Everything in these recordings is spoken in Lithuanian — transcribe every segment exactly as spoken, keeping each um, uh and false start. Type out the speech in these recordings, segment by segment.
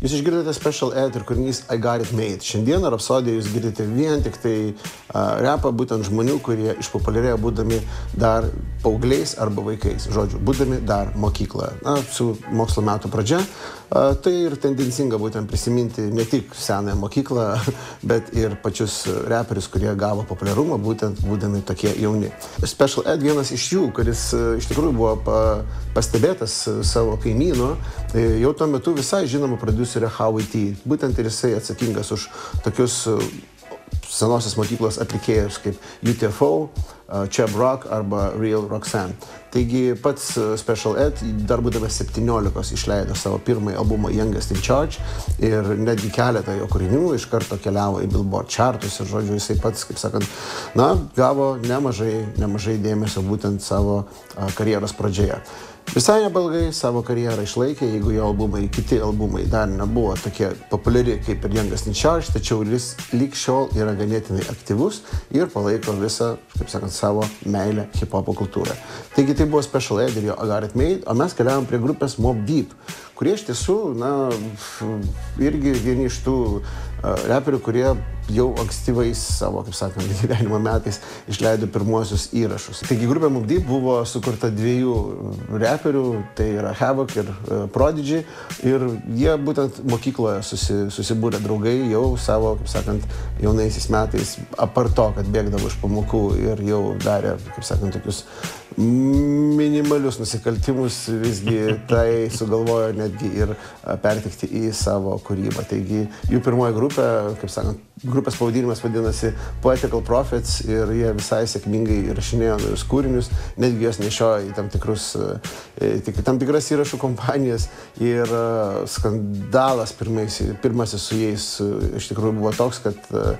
Jūs išgirdate Special Ed ir kūrinys I Got It Made. Šiandieną Rapsodijoje jūs girdite vien tik tai uh, repą būtent žmonių, kurie išpopuliarėjo būdami dar paaugliais arba vaikais. Žodžiu, būdami dar mokykloje. Na, su mokslo metų pradžia. Uh, tai ir tendencinga būtent prisiminti ne tik senąją mokyklą, bet ir pačius reperius, kurie gavo populiarumą, būtent būdami tokie jauni. Special Ed vienas iš jų, kuris uh, iš tikrųjų buvo pa, pastebėtas uh, savo kaimynu, uh, jau tuo metu visai žinoma prodiuserio Howie T. Būtent ir jisai atsakingas už tokius uh, senosios mokyklos atlikėjus kaip U T F O, uh, Chub Rock arba Real Roxanne. Taigi pats uh, Special Ed dar būdamas septyniolikos išleido savo pirmąjį albumą Youngest in Charge ir netgi keletą jo kūrinių iš karto keliavo į Billboard chartus ir žodžiu jisai pats, kaip sakant, na, gavo nemažai, nemažai dėmesio būtent savo uh, karjeros pradžioje. Visai nebalgai savo karjerą išlaikė, jeigu jo albumai, kiti albumai dar nebuvo tokie populiari kaip ir Youngest in Charge, tačiau jis lyg šiol yra ganėtinai aktyvus ir palaiko visą, kaip sakant, savo meilę hip-hopo kultūrą. Taigi tai buvo Special Ed ir jo I Got It Made, o mes keliavom prie grupės Mobb Deep, kurie iš tiesų, na, irgi vieni iš tų uh, reperių, kurie jau ankstyvais savo, kaip sakant, gyvenimo metais išleido pirmuosius įrašus. Taigi grupė Mobb Deep buvo sukurta dviejų reperių, tai yra Havoc ir uh, Prodigy, ir jie būtent mokykloje susi, susibūrė draugai jau savo, kaip sakant, jaunaisiais metais, apart to, kad bėgdavo iš pamokų ir jau darė, kaip sakant, tokius minimalius nusikaltimus, visgi tai sugalvojo netgi ir pertikti į savo kūrybą. Taigi jų pirmoji grupė, kaip sakant, grupės pavadinimas vadinasi Poetical Prophets ir jie visai sėkmingai įrašinėjo naujus kūrinius, netgi jos nešiojo į tam tikrus, tam tikras įrašų kompanijas ir skandalas pirmais, pirmasis su jais iš tikrųjų buvo toks, kad,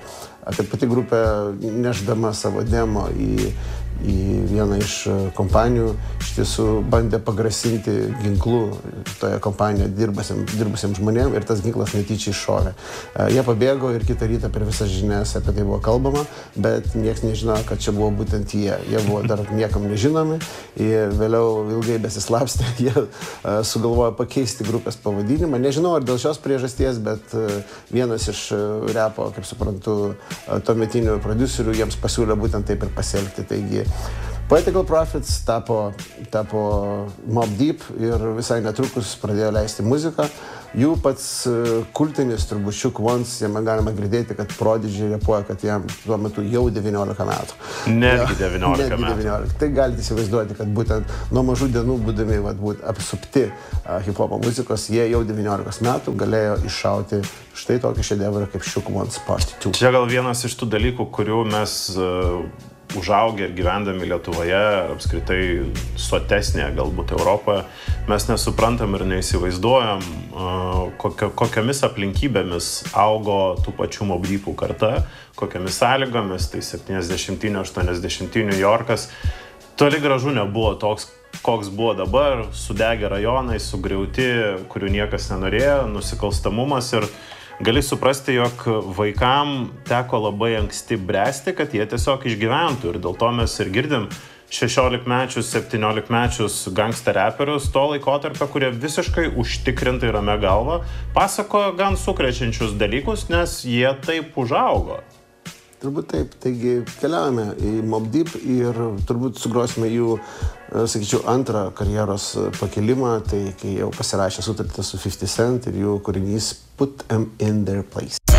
kad pati grupė nešdama savo demo į į vieną iš kompanijų iš tiesų bandė pagrasinti ginklu toje kompanijoje dirbusiem, dirbusiem žmonėm ir tas ginklas netyčia iššovė. Jie pabėgo ir kitą rytą per visas žinias apie tai buvo kalbama, bet nieks nežinojo, kad čia buvo būtent jie. Jie buvo dar niekam nežinomi ir vėliau ilgai besislapstė, jie uh, sugalvojo pakeisti grupės pavadinimą. Nežinau, ar dėl šios priežasties, bet uh, vienas iš uh, repo, kaip suprantu, uh, tuometinių prodiuserių jiems pasiūlė būtent taip ir pasielgti. Taigi Poetical Prophets tapo, tapo Mobb Deep ir visai netrukus pradėjo leisti muziką. Jų pats kultinis turbūt Shook Ones, jame galima girdėti, kad Prodigy repuoja, kad jam tuo metu jau devyniolika metų. Netgi devyniolika netgi metų. devyniolika. Tai galite įsivaizduoti, kad būtent nuo mažų dienų būdami vat, būt apsupti uh, hip-hopo muzikos, jie jau devyniolikos metų galėjo iššauti štai tokį šedevrą kaip Shook Ones Part du. Čia gal vienas iš tų dalykų, kurių mes uh, užaugę ir gyvendami Lietuvoje, apskritai sotesnėje galbūt Europoje, mes nesuprantam ir neįsivaizduojam, kokio, kokiamis aplinkybėmis augo tų pačių Mobb Deepų karta, kokiamis sąlygomis, tai septyniasdešimtinių, aštuoniasdešimtinių New Yorkas toli gražu nebuvo toks, koks buvo dabar, sudegę rajonai, sugriauti, kurių niekas nenorėjo, nusikalstamumas ir gali suprasti, jog vaikam teko labai anksti bręsti, kad jie tiesiog išgyventų ir dėl to mes ir girdim šešiolikmečius, septyniolikmečius gangster reperius to laikotarpio, kurie visiškai užtikrintai ramia galva pasakojo gan sukrečiančius dalykus, nes jie taip užaugo. Turbūt taip, taigi keliaujame į Mobb Deep ir turbūt sugrosime jų, sakyčiau, antrą karjeros pakelimą, tai kai jau pasirašė sutartį su fifty cent ir jų kūrinys Put 'em in their place.